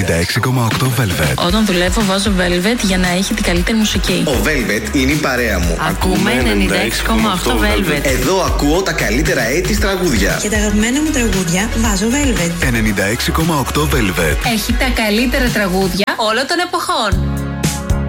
96,8 Velvet. Όταν δουλεύω βάζω Velvet για να έχει την καλύτερη μουσική. Ο Velvet είναι η παρέα μου. Ακούμε 96,8 Velvet. Εδώ ακούω τα καλύτερα έτη τραγούδια. Και τα αγαπημένα μου τραγούδια βάζω Velvet. 96,8 Velvet. Έχει τα καλύτερα τραγούδια όλων των εποχών.